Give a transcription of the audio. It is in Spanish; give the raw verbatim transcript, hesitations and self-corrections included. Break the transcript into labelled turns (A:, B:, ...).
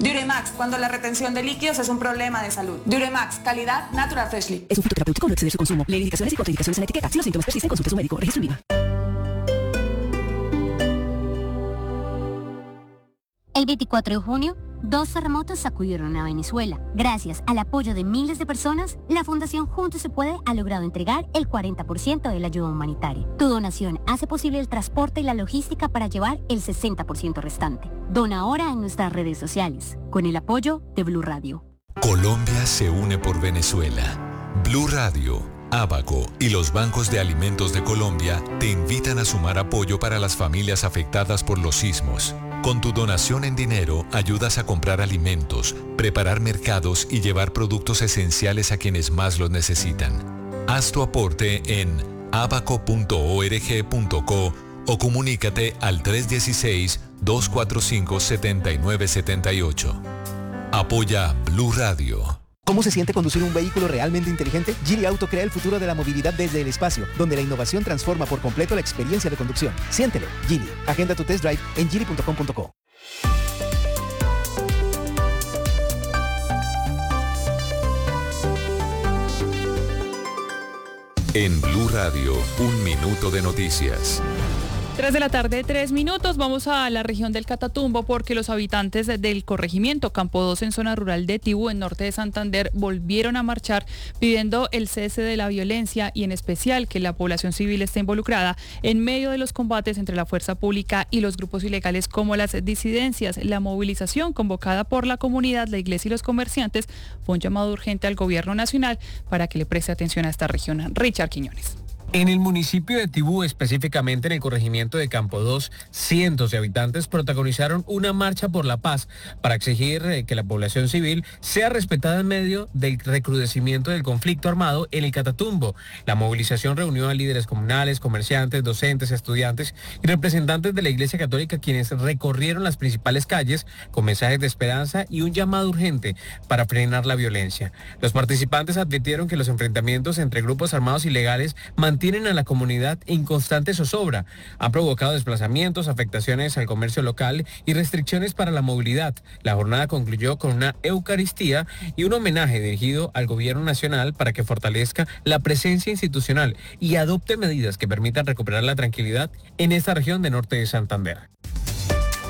A: Duremax, cuando la retención de líquidos es un problema de salud. Duremax, calidad Natural Freshly.
B: Es un fitoterapéutico, no exceder su consumo. Leer indicaciones y contraindicaciones en la etiqueta. Si los síntomas persisten, consulte a su médico. Registro INVIMA.
C: El veinticuatro de junio, dos terremotos sacudieron a Venezuela. Gracias al apoyo de miles de personas, la Fundación Juntos se Puede ha logrado entregar el cuarenta por ciento de la ayuda humanitaria. Tu donación hace posible el transporte y la logística para llevar el sesenta por ciento restante. Dona ahora en nuestras redes sociales, con el apoyo de Blue Radio.
D: Colombia se une por Venezuela. Blue Radio, Abaco y los bancos de alimentos de Colombia te invitan a sumar apoyo para las familias afectadas por los sismos. Con tu donación en dinero ayudas a comprar alimentos, preparar mercados y llevar productos esenciales a quienes más los necesitan. Haz tu aporte en abaco punto org punto co o comunícate al tres uno seis, dos cuatro cinco, siete nueve siete ocho. Apoya Blue Radio.
E: ¿Cómo se siente conducir un vehículo realmente inteligente? Geely Auto crea el futuro de la movilidad desde el espacio, donde la innovación transforma por completo la experiencia de conducción. Siéntelo, Geely. Agenda tu test drive en geely punto com punto co.
D: En Blue Radio, un minuto de noticias.
F: Tres de la tarde, tres minutos. Vamos a la región del Catatumbo porque los habitantes del corregimiento Campo dos en zona rural de Tibú, en norte de Santander, volvieron a marchar pidiendo el cese de la violencia y en especial que la población civil esté involucrada en medio de los combates entre la fuerza pública y los grupos ilegales como las disidencias. La movilización convocada por la comunidad, la iglesia y los comerciantes fue un llamado urgente al gobierno nacional para que le preste atención a esta región. Richard Quiñones.
G: En el municipio de Tibú, específicamente en el corregimiento de Campo dos, cientos de habitantes protagonizaron una marcha por la paz para exigir eh, que la población civil sea respetada en medio del recrudecimiento del conflicto armado en el Catatumbo. La movilización reunió a líderes comunales, comerciantes, docentes, estudiantes y representantes de la Iglesia Católica, quienes recorrieron las principales calles con mensajes de esperanza y un llamado urgente para frenar la violencia. Los participantes advirtieron que los enfrentamientos entre grupos armados ilegales mantienen tienen a la comunidad en constante zozobra. Han provocado desplazamientos, afectaciones al comercio local y restricciones para la movilidad. La jornada concluyó con una eucaristía y un homenaje dirigido al gobierno nacional para que fortalezca la presencia institucional y adopte medidas que permitan recuperar la tranquilidad en esta región de norte de Santander.